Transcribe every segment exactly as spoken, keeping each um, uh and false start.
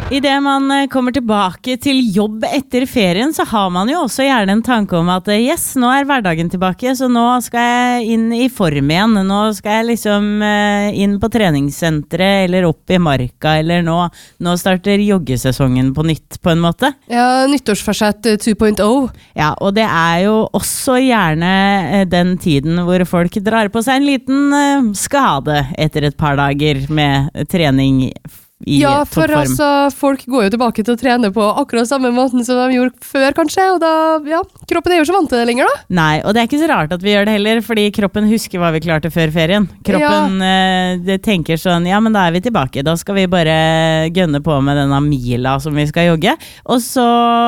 I det man kommer tilbake til jobb etter ferien, så har man jo også gjerne en tanke om at yes, nå er hverdagen tilbake, så nå skal jeg inn i form igjen. Nå skal jeg liksom inn på treningssenteret eller opp i marka, eller nå, nå starter joggesesongen på nytt på en måte. Ja, nyttårsforsett to punkt oh. Ja, og det er jo også gjerne den tiden hvor folk drar på seg en liten skade etter et par dager med trening i ja, for toppform. altså, folk går jo tilbake til å trene på akkurat samme måten som de gjorde før, kanskje, og da, ja, kroppen er jo så vant til det lenger, da. Nei, og det er ikke så rart at vi gjør det heller, fordi kroppen husker hva vi klarte før ferien. Kroppen ja. eh, det tenker sånn, ja, men da er vi tilbake, da skal vi bare gønne på med denne mila som vi skal jogge, og så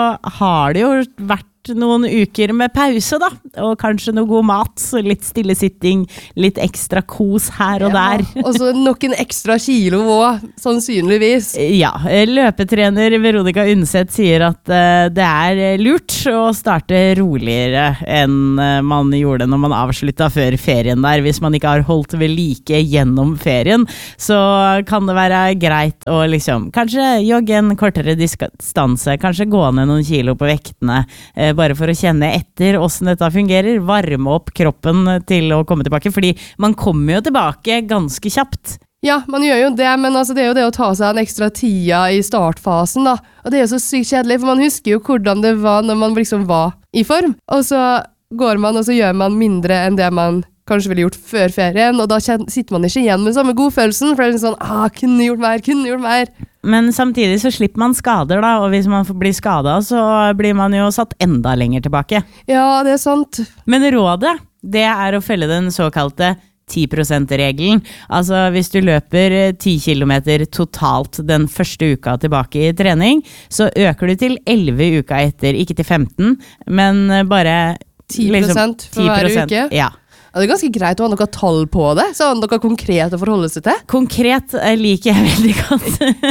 har det jo vært noen uker med pause da, og kanskje noe god mat, litt stillesitting, litt ekstra kos her og ja, der. Og så nok en ekstra kilo også, sannsynligvis. Ja, løpetrener Veronica Undset sier at uh, det er lurt å starte roligere enn uh, man gjorde når man avsluttet før ferien der. Hvis man ikke har holdt ved like gjennom ferien, så kan det være greit å liksom, kanskje jogge en kortere distanse, kanskje gå ned noen kilo på vektene, uh, bare for å kjenne etter hvordan dette fungerer, varme opp kroppen til å komme tilbake, fordi man kommer jo tilbake ganske kjapt. Ja, man gjør jo det, men altså, det er jo det å ta seg en ekstra tida i startfasen da, og det er jo så sykt kjedelig, for man husker jo hvordan det var når man liksom var i form, og så går man og så gjør man mindre enn det man kanskje ville gjort før ferien, og da sitter man ikke igjen med samme godfølelsen, for det er sånn, ah, kunne gjort mer, kunne gjort mer. Men samtidig så slipper man skader da, og hvis man blir skadet, så blir man jo satt enda lenger tilbake. Ja, det er sant. Men rådet, det er å følge den såkalte ti prosent-regelen. Altså hvis du løper ti kilometer totalt den første uka tilbake i trening, så øker du til elleve uka etter, ikke til femten, men bare ti prosent liksom, for hver uke? Ja. Ja, det er ganske greit å ha noe tall på det, så har noe konkret å forholde seg til. Konkret liker jeg veldig godt.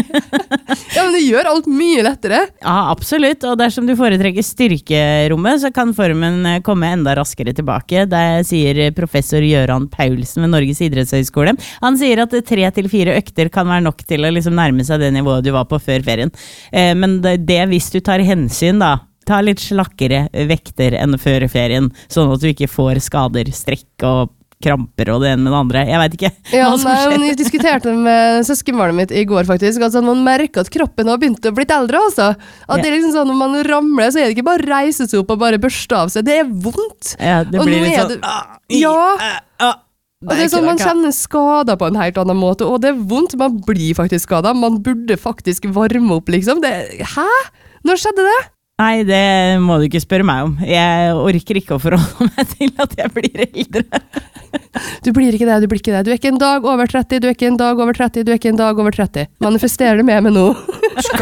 Ja, men det gjør alt mye lettere. Ja, absolutt, og dersom du foretrekker styrkerommet, så kan formen komme enda raskere tilbake. Det sier professor Gøran Paulsen ved Norges idrettshøyskole. Han sier at tre til fire økter kan være nok til å liksom nærme seg det nivået du var på før ferien. Men det, det hvis du tar hensyn da, ta litt slakkere vekter enn før ferien, sånn at du ikke får skader, strekk og kramper og det ene med det andre. Jeg vet ikke ja, hva som nei, skjer. Men jeg diskuterte med søskenbarnet mitt i går faktisk, altså man merker at kroppen har begynt å bli eldre også. At ja. Det er liksom sånn, når man ramler, så er det ikke bare reise seg opp og bare børste av seg. Det er vondt. Ja, det blir litt sånn. Det, ja. Og det er sånn, man kjenner skader på en helt annen måte, og det er vondt. Man blir faktisk skadet. Man burde faktisk varme opp, liksom. Det, hæ? Når skjedde det? Nei, det må du ikke spørre meg om. Jeg orker ikke å forholde meg til at jeg blir eldre. Du blir ikke det, du blir ikke det. Du er ikke en dag over tretti, du er ikke en dag over tretti, du er ikke en dag over tretti. Manifesterer det med meg nå.